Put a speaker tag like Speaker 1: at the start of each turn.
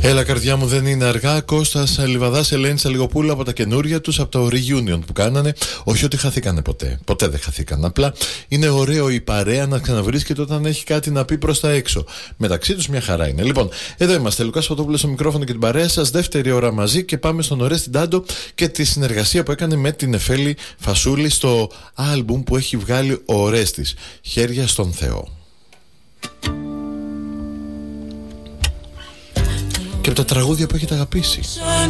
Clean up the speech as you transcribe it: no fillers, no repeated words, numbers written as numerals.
Speaker 1: Έλα καρδιά μου, δεν είναι αργά. Κώστας Λιβαδάς, Ελένη Αλιγοπούλου από τα καινούρια τους, από το reunion που κάνανε. Όχι ότι χαθήκανε ποτέ, ποτέ δεν χαθήκαν. Απλά είναι ωραίο η παρέα να ξαναβρίσκεται όταν έχει κάτι να πει προς τα έξω. Μεταξύ τους μια χαρά είναι. Λοιπόν, εδώ είμαστε. Λουκάς Φωτόπουλος στο μικρόφωνο και την παρέα σας. Δεύτερη ώρα μαζί και πάμε στον Ορέστη Ντάντο και τη συνεργασία που έκανε με την Εφέλη Φασούλη στο άλμπουμ που έχει βγάλει ο Ορέστης. Χέρια στον Θεό. Και από τα τραγούδια που έχετε αγαπήσει.